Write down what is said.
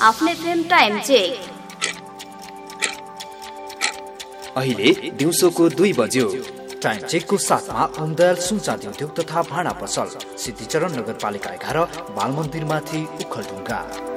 आफ्नो FM time check. अहिले दिउँसोको 2 बज्यो। टाइम चेकको साथमा ओमदयाल सुनचाँदी उद्योग तथा भाँडा पसल, सिद्धिचरण नगरपालिका 11, बालमन्दिरमाथि उखलढुङ्गा।